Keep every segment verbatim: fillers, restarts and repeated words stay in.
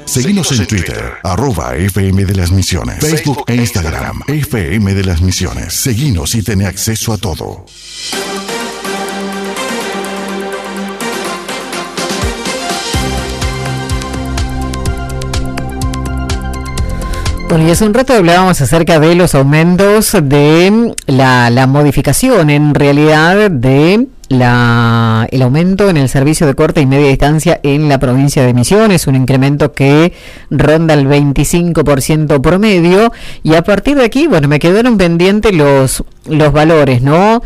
Seguinos en Twitter, arroba F M de las Misiones, Facebook e Instagram, F M de las Misiones. Seguinos y ten acceso a todo. Bueno, y hace un rato hablábamos acerca de los aumentos de la, la modificación, en realidad, de la, el aumento en el servicio de corta y media distancia en la provincia de Misiones, un incremento que ronda el veinticinco por ciento promedio, y a partir de aquí, bueno, me quedaron pendientes los, los valores, ¿no?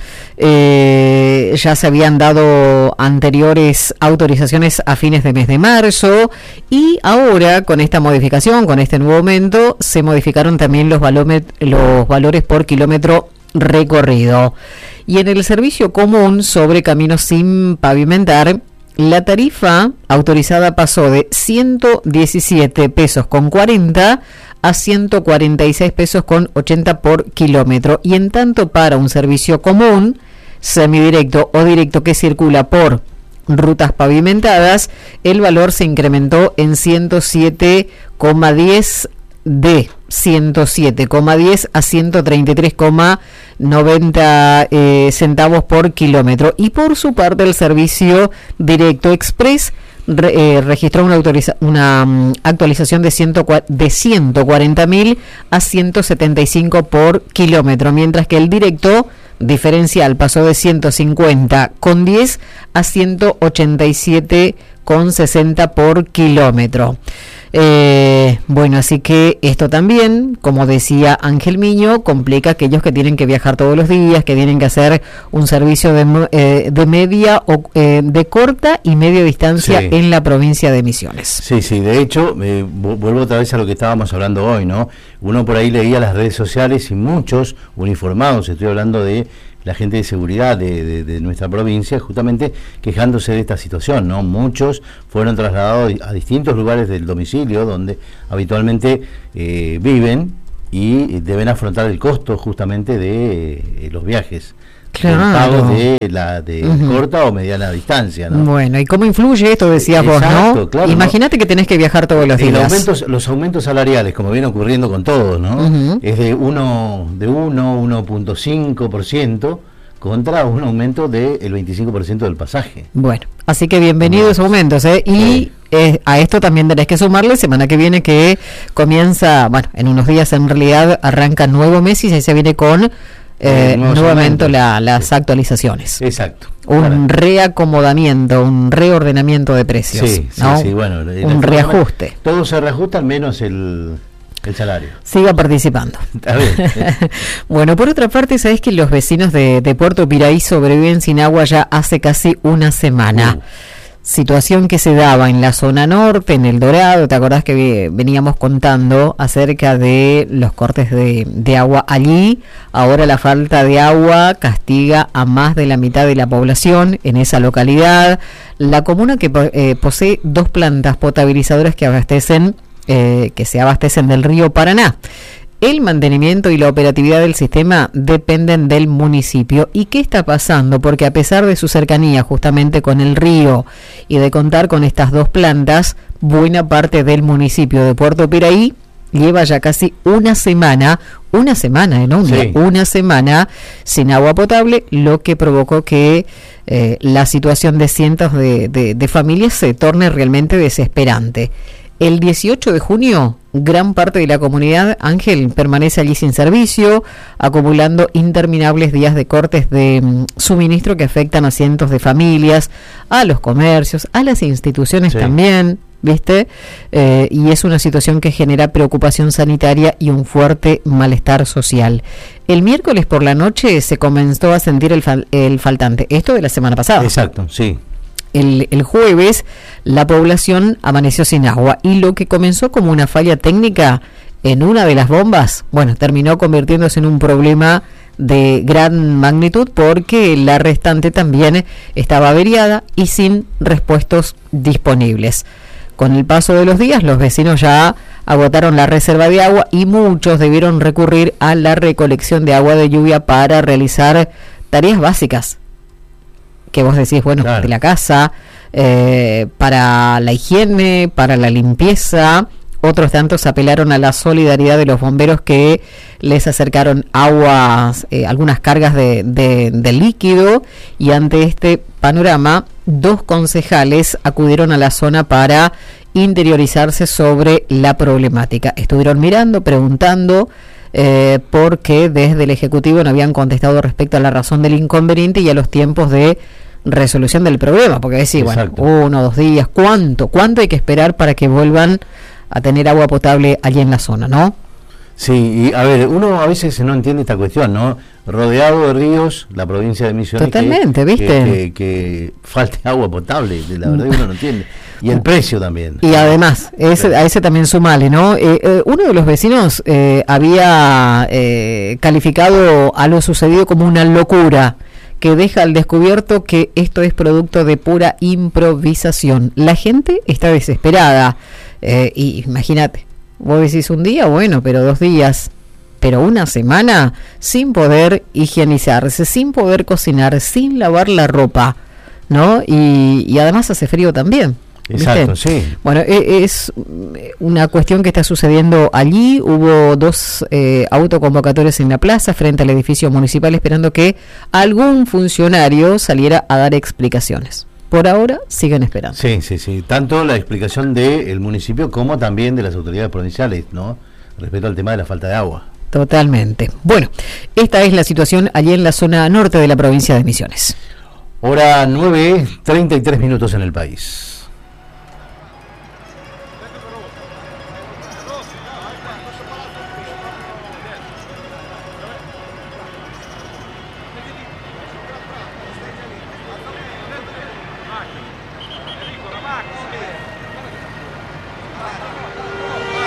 Eh, ya se habían dado anteriores autorizaciones a fines de mes de marzo, y ahora, con esta modificación, con este nuevo aumento, se modificaron también los, valome, los valores por kilómetro recorrido. Y en el servicio común sobre caminos sin pavimentar, la tarifa autorizada pasó de ciento diecisiete pesos con cuarenta a ciento cuarenta y seis pesos con ochenta por kilómetro. Y en tanto, para un servicio común, semidirecto o directo que circula por rutas pavimentadas, el valor se incrementó en ciento siete coma diez de ciento siete coma diez a ciento treinta y tres coma noventa eh, centavos por kilómetro. Y por su parte, el servicio directo express re, eh, registró una, autoriza, una um, actualización de, ciento, de ciento cuarenta mil a ciento setenta y cinco por kilómetro, mientras que el directo diferencial pasó de ciento cincuenta con diez a ciento ochenta y siete con sesenta por kilómetro. Eh, bueno, así que esto también, como decía Ángel Miño, complica a aquellos que tienen que viajar todos los días, que tienen que hacer un servicio de, eh, de media o eh, de corta y media distancia, sí, en la provincia de Misiones. Sí, sí, de hecho, eh, vuelvo otra vez a lo que estábamos hablando hoy, ¿no? Uno por ahí leía las redes sociales y muchos uniformados, estoy hablando de la gente de seguridad de, de, de nuestra provincia, justamente quejándose de esta situación, ¿no? Muchos fueron trasladados a distintos lugares del domicilio donde habitualmente eh, viven y deben afrontar el costo justamente de eh, los viajes. Claro. De la de uh-huh. corta o mediana distancia, ¿no? Bueno, ¿y cómo influye esto? Decías Exacto, vos, ¿no? Claro, Imagínate ¿no? que tenés que viajar todos los días. Aumentos, los aumentos salariales, como viene ocurriendo con todos, ¿no? Uh-huh. Es de uno, de uno, uno punto cinco por ciento contra un aumento del veinticinco por ciento del pasaje. Bueno, así que bienvenidos no. aumentos, ¿eh? Y sí. eh, a esto también tenés que sumarle semana que viene, que comienza, bueno, en unos días en realidad arranca nuevo mes y ahí se viene con Eh, nuevamente la, las sí. actualizaciones. Exacto. Un claro. reacomodamiento, un reordenamiento de precios. Sí, ¿no? sí, sí, bueno. Un reajuste. Todo se reajusta, menos el, el salario. Siga participando. A ver, eh. Bueno, por otra parte, sabés que los vecinos de, de Puerto Piraí sobreviven sin agua ya hace casi una semana. Uh. Situación que se daba en la zona norte, en El Dorado. ¿Te acordás que veníamos contando acerca de los cortes de, de agua allí? Ahora la falta de agua castiga a más de la mitad de la población en esa localidad. La comuna, que eh, posee dos plantas potabilizadoras que abastecen, eh, que se abastecen del río Paraná. El mantenimiento y la operatividad del sistema dependen del municipio. ¿Y qué está pasando? Porque a pesar de su cercanía justamente con el río y de contar con estas dos plantas, buena parte del municipio de Puerto Piraí lleva ya casi una semana, una semana, ¿no? Sí. Una semana sin agua potable, lo que provocó que eh, la situación de cientos de, de, de familias se torne realmente desesperante. El dieciocho de junio, gran parte de la comunidad, Ángel, permanece allí sin servicio, acumulando interminables días de cortes de um, suministro que afectan a cientos de familias, a los comercios, a las instituciones sí. también, ¿viste? Eh, y es una situación que genera preocupación sanitaria y un fuerte malestar social. El miércoles por la noche se comenzó a sentir el, fal- el faltante. Esto de la semana pasada. Exacto, sí. El, el jueves la población amaneció sin agua y lo que comenzó como una falla técnica en una de las bombas, bueno, terminó convirtiéndose en un problema de gran magnitud porque la restante también estaba averiada y sin repuestos disponibles. Con el paso de los días, los vecinos ya agotaron la reserva de agua y muchos debieron recurrir a la recolección de agua de lluvia para realizar tareas básicas. Que vos decís, bueno, claro. de la casa, eh, para la higiene, para la limpieza. Otros tantos apelaron a la solidaridad de los bomberos que les acercaron aguas, eh, algunas cargas de, de, de líquido, y ante este panorama, dos concejales acudieron a la zona para interiorizarse sobre la problemática. Estuvieron mirando, preguntando, eh, porque desde el Ejecutivo no habían contestado respecto a la razón del inconveniente y a los tiempos de resolución del problema, porque decir, bueno, uno, dos días, ¿cuánto? ¿Cuánto hay que esperar para que vuelvan a tener agua potable allí en la zona, no? Sí, y a ver, uno a veces no entiende esta cuestión, ¿no? Rodeado de ríos, la provincia de Misiones. Totalmente, que, ¿viste? Que, que, que falte agua potable, la verdad uno no entiende. Y el precio también. Y además, ese, a ese también sumale, ¿no? Eh, eh, uno de los vecinos eh, había eh, calificado a lo sucedido como una locura, que deja al descubierto que esto es producto de pura improvisación. La gente está desesperada. Eh, y imagínate, vos decís un día, bueno, pero dos días, pero una semana sin poder higienizarse, sin poder cocinar, sin lavar la ropa, ¿no? Y, y además hace frío también. Exacto, ¿viste? sí. Bueno, es una cuestión que está sucediendo allí. Hubo dos eh, autoconvocatorios en la plaza frente al edificio municipal esperando que algún funcionario saliera a dar explicaciones. Por ahora siguen esperando. Sí, sí, sí. Tanto la explicación del municipio como también de las autoridades provinciales, ¿no? Respecto al tema de la falta de agua. Totalmente. Bueno, esta es la situación allí en la zona norte de la provincia de Misiones. Hora nueve, treinta y tres minutos en el país.